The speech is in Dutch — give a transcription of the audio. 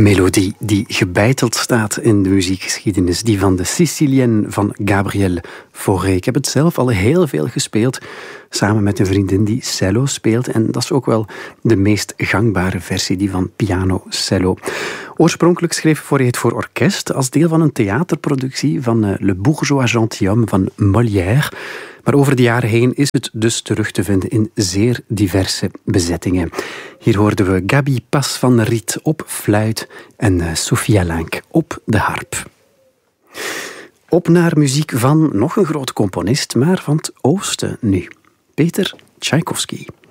Een melodie die gebeiteld staat in de muziekgeschiedenis. Die van de Sicilienne van Gabriel Fauré. Ik heb het zelf al heel veel gespeeld. Samen met een vriendin die cello speelt. En dat is ook wel de meest gangbare versie, die van piano cello. Oorspronkelijk schreef Fauré het voor orkest als deel van een theaterproductie van Le Bourgeois Gentilhomme van Molière. Maar over de jaren heen is het dus terug te vinden in zeer diverse bezettingen. Hier hoorden we Gabi Pas van Riet op fluit en Sophia Lank op de harp. Op naar muziek van nog een groot componist, maar van het oosten nu. Peter Tchaikovsky.